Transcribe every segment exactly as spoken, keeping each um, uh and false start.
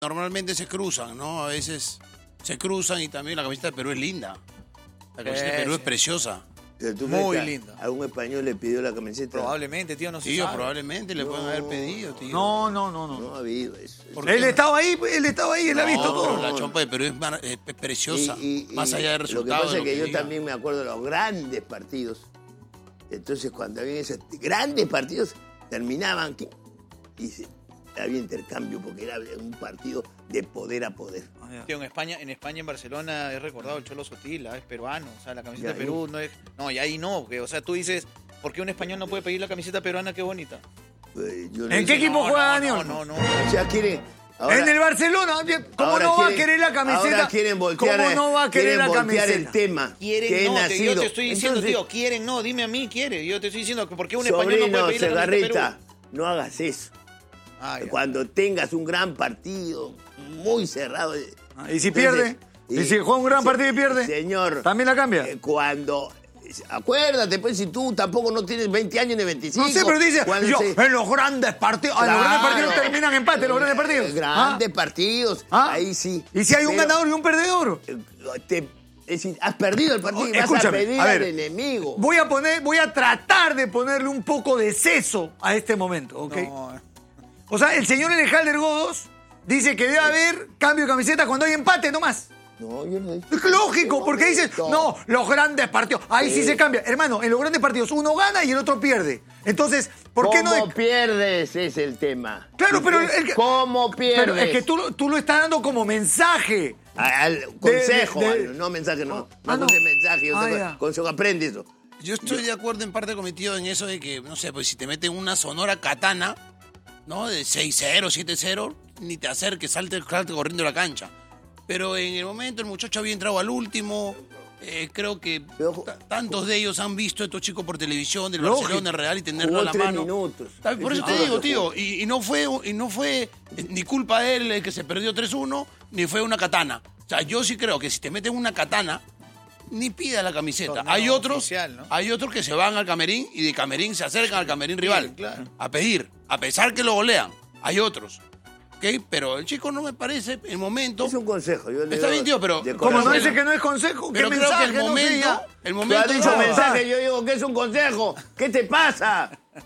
normalmente se cruzan, ¿no? A veces se cruzan y también la camiseta de Perú es linda. La camiseta de Perú es preciosa. ¿Tú Muy crees que linda. ¿Algún español le pidió la camiseta? Probablemente, tío, no se Tío, sabe. probablemente le No. pueden haber pedido, tío. No, no, no, no. No ha habido eso. ¿Por qué? Él estaba ahí, él estaba ahí, él ha visto No, todo. pero la chompa de Perú es, mar- es preciosa, Y- y- más y allá del Lo que resultado. pasa de es que yo diga. también me acuerdo de los grandes partidos. Entonces, cuando había esos grandes partidos, terminaban ¿qué? y se- había intercambio porque era un partido de poder a poder. Tío, en España, en España, en Barcelona, he recordado el Cholo Sotila, es peruano. O sea, la camiseta Ya, de Perú no es. No, y ahí no. Que, o sea, tú dices, ¿por qué un español no puede pedir la camiseta peruana? Qué bonita. Eh, yo no ¿En qué hice- equipo No, juega no, Dani no, Olmo? no, no. O sea, quieren... ahora- En el Barcelona, ¿cómo ahora no va a quieren- querer la camiseta? Ahora quieren voltear, ¿Cómo no va a querer quieren la voltear camiseta? el tema Quieren, que he no, te, nacido. yo te estoy diciendo, Entonces, tío, quieren, no, dime a mí, quiere. Yo te estoy diciendo que ¿por qué un español no sobrino, puede pedir la camiseta de Segarreta, Perú? no hagas eso. Ah, ya. Cuando tengas un gran partido, muy cerrado. ¿Y si Entonces, pierde? ¿Y si juega un gran se- partido y pierde? Señor. ¿También la cambia? eh, Cuando... Acuérdate, pues, si tú tampoco no tienes veinte años ni veinticinco. No sé, pero dice, cuando yo, se- en los grandes partidos, ah, en los Claro. grandes partidos terminan empate, los grandes partidos. Eh, Grandes ¿Ah? partidos, ¿Ah? ahí sí. ¿Y si hay un Pero, ganador y un perdedor? eh, te- es decir, has perdido el partido y vas a Escúchame, pedir a ver, al enemigo. Voy a poner, voy a tratar de ponerle un poco de seso a este momento, ¿ok? No, eh. O sea, el señor Alejandro Godos dice que debe haber cambio de camiseta cuando hay empate nomás. No, yo no dije. Es lógico, porque dices, No. no, los grandes partidos, ahí sí Sí. se cambia. Hermano, en los grandes partidos uno gana y el otro pierde. Entonces, ¿por qué no? ¿Cómo de- pierdes? Es el tema. Claro, pero el que- ¿Cómo pierdes? Pero es que tú, lo- tú lo estás dando como mensaje. Al consejo, de- de- Álvaro, no mensaje, no. Ah, no, no. no. mensaje, yo Ah, tengo- ya. consejo, aprende eso. Yo estoy de acuerdo en parte cometido en eso de que, no sé, pues si te meten una sonora katana, ¿no? De seis cero, siete cero, ni te acerques, salte, salte corriendo a la cancha. Pero en el momento el muchacho había entrado al último. eh, creo que Pero- ta- tantos de ellos han visto a estos chicos por televisión, del Lógico. Barcelona, del Real, y tenerlo Jugó a la tres mano. minutos. Está- Por eso Ah, te digo, jugó. tío, y, y no fue y no fue eh, ni culpa de él el que se perdió tres uno, ni fue una katana. O sea, yo sí creo que si te meten una katana, ni pida la camiseta. Torneo hay otros, oficial, ¿no? hay otros que se van al camerín y de camerín se acercan al camerín rival claro. a pedir, a pesar que lo golean. Hay otros. ¿Ok? Pero el chico no me parece el momento. Es un consejo. Yo le Está doy bien, tío, pero de Como no corazón. dice que no es consejo, Pero ¿qué creo que mensaje? el No sé, momento, ya. el Tú momento has dicho no, mensaje, yo digo que es un consejo. ¿Qué te pasa?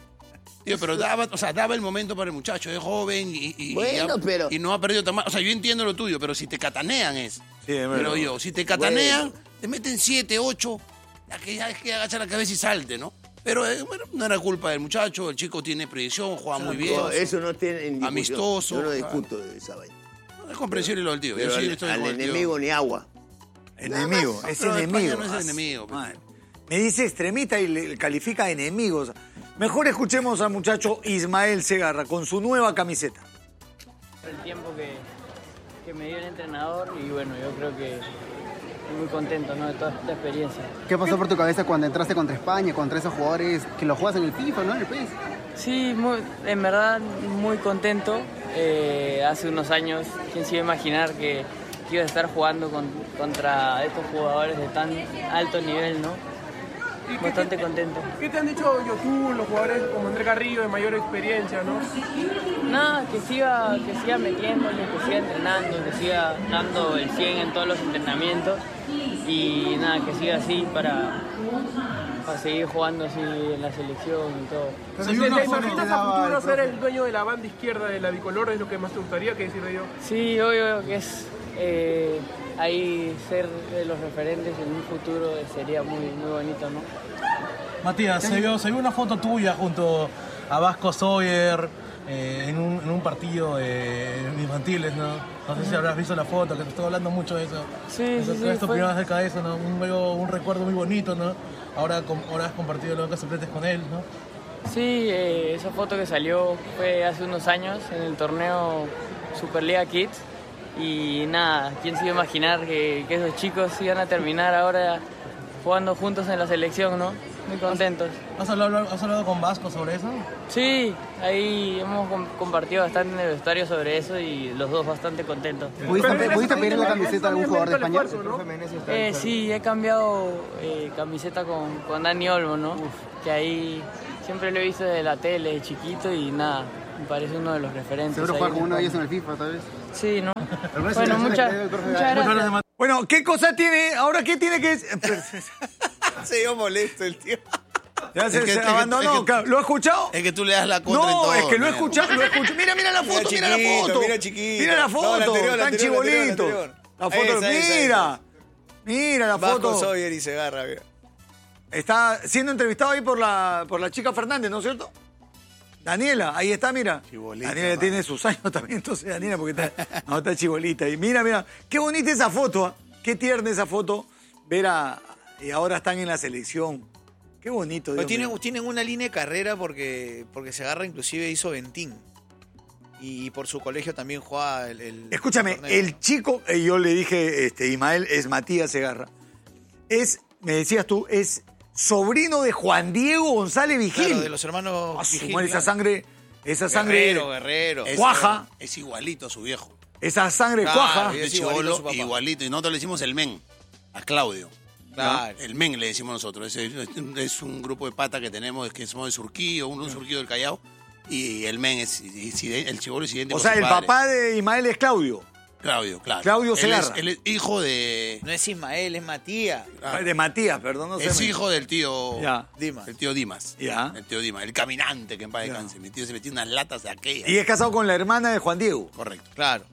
tío, pero daba, o sea, daba el momento para el muchacho, es joven y, y- Bueno, y- pero- y no ha perdido tan mal. O sea, yo entiendo lo tuyo, pero si te catanean es. Sí, es pero verdad. yo, si te catanean, Bueno. te meten siete, ocho, ya que ya es que agacha la cabeza y salte, ¿no? Pero eh, bueno, no era culpa del muchacho, el chico tiene predicción, juega muy bien. No, eso no tiene en discusión. Amistoso, Yo no claro. discuto de esa vaina. Es comprensible lo del tío. Pero yo sí al, estoy al con el tío. enemigo ni agua. Enemigo, es Pero España enemigo. no es Ah, enemigo, pues. madre. Me dice extremista y le califica enemigos. Mejor escuchemos al muchacho Ismael Segarra con su nueva camiseta. El tiempo que, que me dio el entrenador y bueno, yo creo que estoy muy contento, ¿no?, de toda esta experiencia. ¿Qué pasó por tu cabeza cuando entraste contra España, contra esos jugadores que los juegas en el FIFA, ¿no? En el P E S? Sí, muy- en verdad muy contento. Eh, hace unos años, ¿quién se iba a imaginar que, que iba a estar jugando con- contra estos jugadores de tan alto nivel, ¿no? Bastante contento. ¿Qué te han dicho Yotun, los jugadores como André Carrillo de mayor experiencia, no? Nada, que siga, que siga metiéndole, que siga entrenando, que siga dando el cien en todos los entrenamientos y nada, que siga así para, para seguir jugando así en la selección y todo. ¿Te, te imaginas a futuro ser el dueño de la banda izquierda de la bicolor? ¿Es lo que más te gustaría? ¿Qué decirle yo? Sí, obvio que es eh, ahí ser de los referentes en un futuro sería muy, muy bonito, ¿no? Matías, se vio, se vio una foto tuya junto a Vasco Sawyer eh, en, un, en un partido de infantiles, ¿no? No sé si habrás visto la foto, que te estoy hablando mucho de eso. Sí, Eso, sí, ¿qué es sí, tu fue- opinión acerca de eso, no? Un, luego un recuerdo muy bonito, ¿no? Ahora, com- ahora has compartido los que suplentes con él, ¿no? Sí, eh, esa foto que salió fue hace unos años en el torneo Superliga Kids y nada, ¿quién se iba a imaginar que, que esos chicos iban a terminar ahora jugando juntos en la selección, ¿no? Muy contentos. ¿Has hablado, has hablado con Vasco sobre eso? Sí, ahí hemos com- compartido bastante en el vestuario sobre eso y los dos bastante contentos. ¿Pudiste, Pero ¿pudiste eso pedirle la también- camiseta a algún eso jugador de también España? merita el esfuerzo, Eh, sí, he cambiado eh, camiseta con, con Dani Olmo, ¿no? Que ahí siempre lo he visto desde la tele, de chiquito y nada, me parece uno de los referentes. Seguro ahí jugar en con uno de ellos España. en el FIFA, tal vez. Sí, ¿no? Bueno, muchas, muchas gracias. Bueno, ¿qué cosa tiene? Ahora, ¿qué tiene que...? Se dio molesto el tío. Ya se, Es que- se es que- abandonó. es que- ¿Lo ha escuchado? Es que tú le das la contra en No, todo. es que lo he negro. escuchado, lo he escuchado. Mira, mira la foto, mira, la chiquito, foto. mira chiquito. Mira la No, foto, la anterior, la tan anterior, la anterior, la chibolito. anterior. La foto, Esa, esa, mira. Mira la Vasco foto. Sawyer y Segarra, mira. Está siendo entrevistado ahí por la, por la chica Fernández, ¿no es cierto? Daniela, ahí está, mira. Chibolita, Daniela va. tiene sus años también, entonces Daniela, porque está, no, está chibolita. Y mira, mira, qué bonita esa foto, ¿ah? Qué tierna esa foto. Ver a... Y ahora están en la selección. Qué bonito, Dios Pero tienen, mío. tienen una línea de carrera porque, porque Segarra inclusive hizo Ventín. Y por su colegio también juega el, el Escúchame, el torneo. el chico, eh, yo le dije, este, Ismael, es Matías Segarra. Es, me decías tú, es sobrino de Juan Diego González Vigil. Claro, de los hermanos Ah, su Vigil, madre, esa claro. sangre, esa sangre, Guerrero, guerrero. Es- cuaja. Es igualito a su viejo. esa sangre Claro, cuaja. y De es igualito a chibolo, su papá. igualito. Y nosotros le decimos el men, a Claudio. Claro. El men le decimos nosotros. Es, es- es un grupo de pata que tenemos, que somos de Surquillo, uno de Surquillo del Callao. Y el men es, es ide- el chibolo es idéntico O sea, a su el padre. papá de Ismael es Claudio, Claudio, claro. Claudio Él Segarra. es- Él es hijo de... No es Ismael, es Matías. Ah, de Matías, perdón, no sé. es hijo del tío... Ya. Dimas. El tío Dimas. Ya. El tío Dimas. El caminante que en paz Ya. descanse. Mi tío se metió unas latas de aquellas. Y es casado con la hermana de Juan Diego. Correcto, Claro.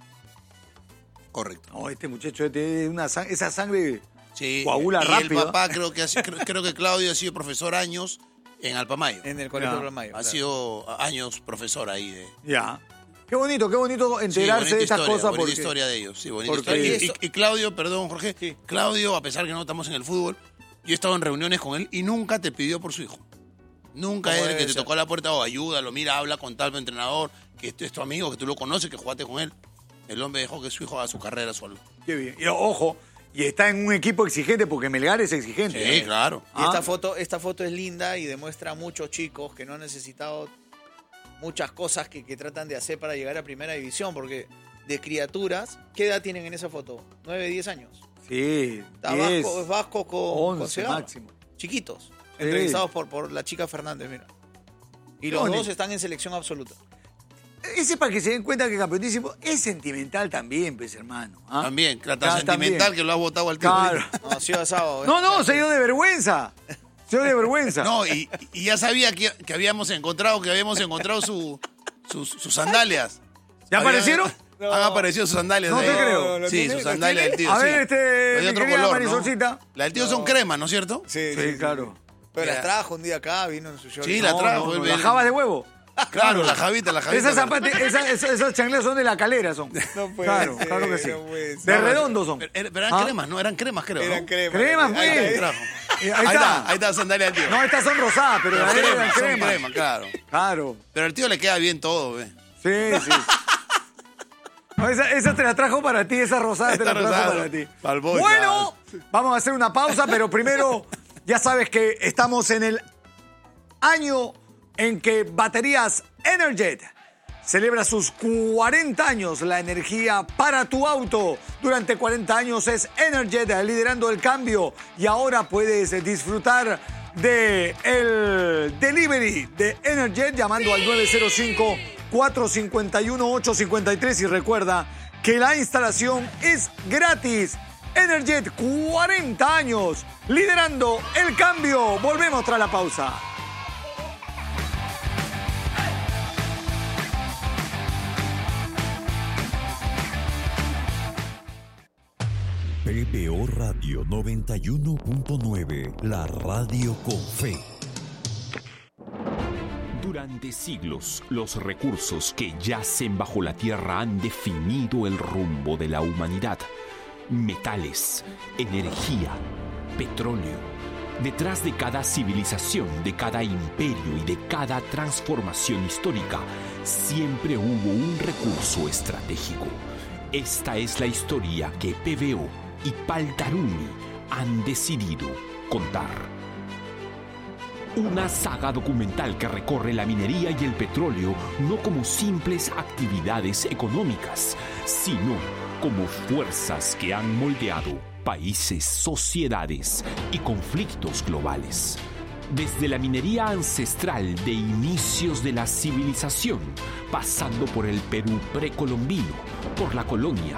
correcto. No, este muchacho tiene una sang- esa sangre Sí. coagula y rápido. el papá creo que, ha sido- creo, creo que Claudio ha sido profesor años en Alpamayo. En el colegio Ya. de Mayo. Ha sido años profesor ahí de... Ya. Qué bonito, qué bonito Sí, enterarse bonita de estas historia, cosas bonita porque... historia de ellos, sí, bonita porque- historia. Y, Y eso- y- y Claudio, perdón, Jorge, Claudio, a pesar que no estamos en el fútbol, yo he estado en reuniones con él y nunca te pidió por su hijo. Nunca Como es el debe que te ser. tocó la puerta o ayúdalo, mira, habla con tal entrenador, que este es tu amigo, que tú lo conoces, que jugaste con él. El hombre dejó que su hijo haga su carrera solo. Qué bien. Y ojo, y está en un equipo exigente porque Melgar es exigente. Sí, ¿eh? claro. Y Ah. esta foto, esta foto es linda y demuestra a muchos chicos que no han necesitado muchas cosas que, que tratan de hacer para llegar a primera división, porque de criaturas, ¿qué edad tienen en esa foto? ¿nueve, diez años? Sí, Está diez, Vasco, es Vasco con, con once Segarra. máximo. Chiquitos, Sí. entrevistados por, por la chica Fernández, mira. Y Qué los bonito. dos están en selección absoluta. Ese para que se den cuenta que campeonísimo es sentimental también, pues, hermano. ¿ah? También, claro, tan Ya, sentimental también. que lo ha votado al tío. Claro. No, sí, asado. ¿eh? No, no, se dio de vergüenza. Se dio de vergüenza. No, y, y ya sabía que, que habíamos encontrado, que habíamos encontrado su, sus, sus sandalias. ¿Ya Había- aparecieron? Han aparecido sus sandalias. No ahí. te creo. ¿Lo Sí, tiene? sus ¿Lo sandalias del tiene? tío. A sí. ver, este, Pero de mi otro querida color, ¿no? Marisolcita. La del tío son cremas, ¿no es cierto? Sí, Sí, claro. Pero Ya. las trajo un día acá, vino en su show. Sí, No, la No, trajo. no, no, el- la java de huevo. Claro, la javita, la javita. Esas, zapate- esas, esas, esas chancletas son de la calera, son. No puede claro, ser, claro que sí. no puede ser. De redondo son. Pero, pero eran ¿Ah? cremas, ¿no? Eran cremas, creo. Eran ¿no? cremas. Cremas, Ahí- pues. ahí- Ahí trajo. Eh, Ahí, está, ahí está la sandalia del tío. No, estas son rosadas, pero Pero las de él eran cremas, son cremas. cremas, claro. Claro. Pero al tío le queda bien todo, ¿ve? Sí, sí. No, esa, esa te la trajo para ti, esa rosada te la Esta trajo rosada, para ti. pa'l boy, Bueno, vamos a hacer una pausa, pero primero, ya sabes que estamos en el año en que Baterías Energet celebra sus cuarenta años. La energía para tu auto. Durante cuarenta años es Energet liderando el cambio y ahora puedes disfrutar de el delivery de Energet llamando al nueve cero cinco, cuatro cinco uno, ocho cinco tres y recuerda que la instalación es gratis. Energet, cuarenta años liderando el cambio. Volvemos tras la pausa. P B O Radio noventa y uno punto nueve, la radio con fe. Durante siglos, los recursos que yacen bajo la tierra han definido el rumbo de la humanidad. Metales, energía, petróleo. Detrás de cada civilización, de cada imperio y de cada transformación histórica, siempre hubo un recurso estratégico. Esta es la historia que P B O y Paltaruni han decidido contar. Una saga documental que recorre la minería y el petróleo no como simples actividades económicas, sino como fuerzas que han moldeado países, sociedades y conflictos globales. Desde la minería ancestral de inicios de la civilización, pasando por el Perú precolombino, por la colonia,